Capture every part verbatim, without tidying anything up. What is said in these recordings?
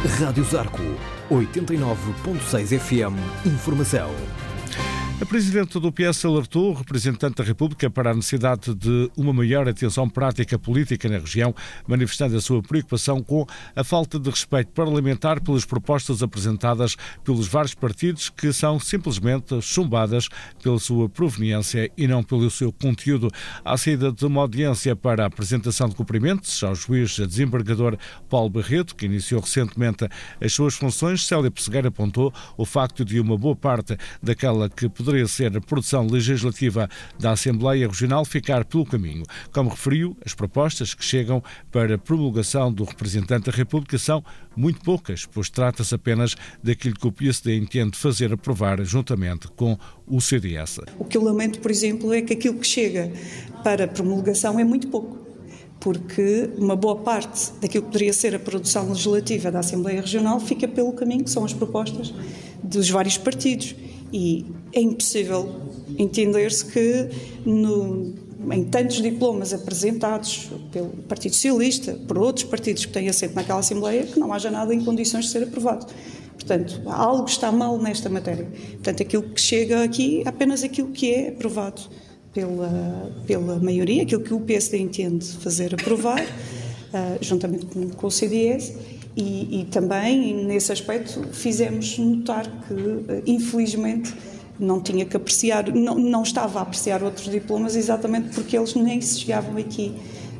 Rádio Zarco, oitenta e nove ponto seis F M, informação. A Presidente do P S alertou o representante da República para a necessidade de uma maior atenção prática política na região, manifestando a sua preocupação com a falta de respeito parlamentar pelas propostas apresentadas pelos vários partidos que são simplesmente chumbadas pela sua proveniência e não pelo seu conteúdo. À saída de uma audiência para a apresentação de cumprimentos ao juiz desembargador Paulo Barreto, que iniciou recentemente as suas funções, Célia Pessegueira apontou o facto de uma boa parte daquela que poderia ser a produção legislativa da Assembleia Regional ficar pelo caminho. Como referiu, as propostas que chegam para promulgação do representante da República são muito poucas, pois trata-se apenas daquilo que o P S D entende fazer aprovar juntamente com o C D S. O que eu lamento, por exemplo, é que aquilo que chega para promulgação é muito pouco, porque uma boa parte daquilo que poderia ser a produção legislativa da Assembleia Regional fica pelo caminho, que são as propostas dos vários partidos. E é impossível entender-se que no, em tantos diplomas apresentados pelo Partido Socialista, por outros partidos que têm assento naquela Assembleia, que não haja nada em condições de ser aprovado. Portanto, algo está mal nesta matéria. Portanto, aquilo que chega aqui é apenas aquilo que é aprovado pela, pela maioria, aquilo que o P S D entende fazer aprovar, uh, juntamente com, com o C D S. E, e também, nesse aspecto, fizemos notar que, infelizmente, não tinha que apreciar, não, não estava a apreciar outros diplomas exatamente porque eles nem se chegavam aqui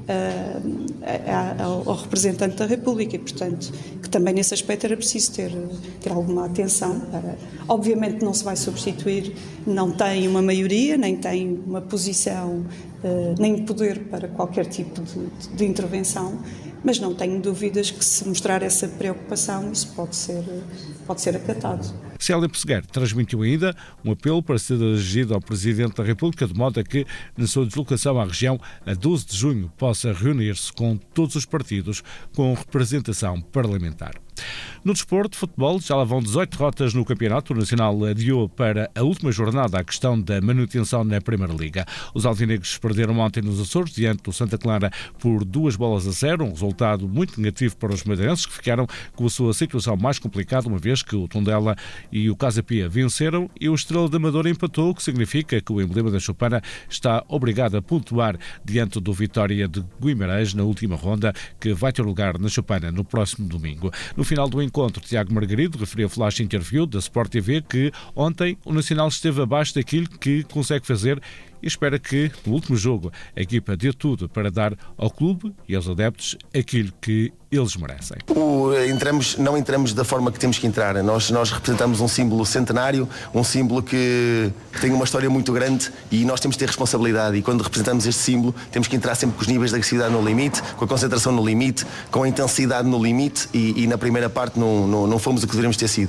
uh, a, a, ao representante da República e, portanto, que também nesse aspecto era preciso ter, ter alguma atenção. Para, obviamente não se vai substituir, não tem uma maioria, nem tem uma posição, uh, nem poder para qualquer tipo de, de intervenção, mas não tenho dúvidas que, se mostrar essa preocupação, isso pode ser, pode ser acatado. Célia Pessegueira transmitiu ainda um apelo para ser dirigido ao Presidente da República, de modo a que, na sua deslocação à região, a doze de junho, possa reunir-se com todos os partidos com representação parlamentar. No desporto, futebol, já lá vão dezoito derrotas no campeonato. O Nacional adiou para a última jornada a questão da manutenção na Primeira Liga. Os alvinegros perderam ontem nos Açores, diante do Santa Clara, por duas bolas a zero, um resultado muito negativo para os madeirenses, que ficaram com a sua situação mais complicada, uma vez que o Tondela e o Casa Pia venceram e o Estrela da Amadora empatou, o que significa que o emblema da Chupana está obrigado a pontuar diante do Vitória de Guimarães na última ronda, que vai ter lugar na Chupana no próximo domingo. No final do encontro, Tiago Margarido referiu a Flash Interview da Sport T V que ontem o Nacional esteve abaixo daquilo que consegue fazer e espera que, no último jogo, a equipa dê tudo para dar ao clube e aos adeptos aquilo que eles merecem. O, entramos, não entramos da forma que temos que entrar. Nós, nós representamos um símbolo centenário, um símbolo que tem uma história muito grande e nós temos de ter responsabilidade. E quando representamos este símbolo, temos que entrar sempre com os níveis de agressividade no limite, com a concentração no limite, com a intensidade no limite e, e na primeira parte não, não, não fomos o que deveríamos ter sido.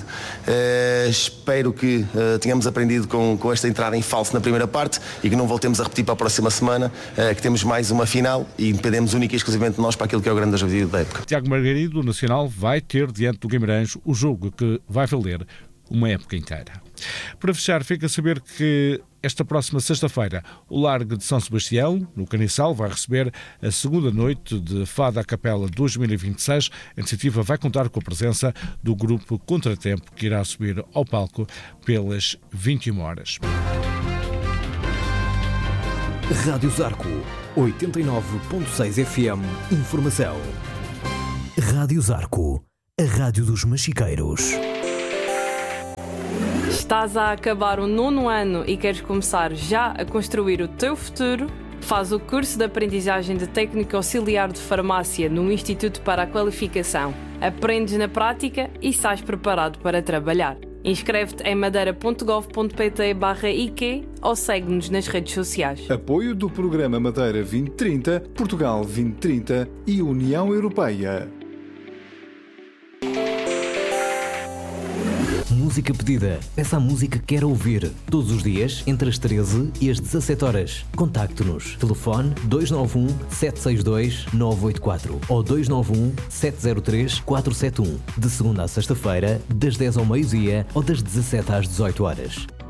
Uh, espero que uh, tenhamos aprendido com, com esta entrada em falso na primeira parte e que não voltemos a repetir para a próxima semana, uh, que temos mais uma final e dependemos única e exclusivamente de nós para aquilo que é o grande objetivo da época. Tiago Margarido, o Nacional, vai ter diante do Guimarães o jogo que vai valer uma época inteira. Para fechar, fica a saber que esta próxima sexta-feira o Largo de São Sebastião, no Caniçal, vai receber a segunda noite de Fado à Capela dois mil e vinte e seis. A iniciativa vai contar com a presença do grupo Contratempo, que irá subir ao palco pelas vinte e uma horas. Rádio Zarco, oitenta e nove ponto seis F M, informação. Rádio Zarco, a rádio dos machiqueiros. Estás a acabar o nono ano e queres começar já a construir o teu futuro? Faz o curso de aprendizagem de técnico auxiliar de farmácia no Instituto para a Qualificação. Aprendes na prática e sais preparado para trabalhar. Inscreve-te em madeira ponto gov ponto pt barra I Q ou segue-nos nas redes sociais. Apoio do Programa Madeira vinte trinta, Portugal vinte trinta e União Europeia. Música pedida. Peça a música que quer ouvir. Todos os dias, entre as treze e as dezassete horas. Contacte-nos. Telefone dois nove um, sete seis dois, nove oito quatro ou dois nove um, sete zero três, quatro sete um. De segunda a sexta-feira, das dez ao meio-dia ou das dezassete às dezoito horas.